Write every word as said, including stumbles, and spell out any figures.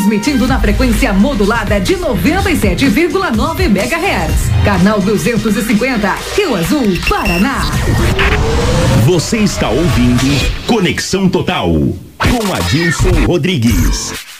transmitindo na frequência modulada de noventa e sete vírgula nove megahertz. Canal duzentos e cinquenta, Rio Azul, Paraná. Você está ouvindo Conexão Total com Adilson Rodrigues.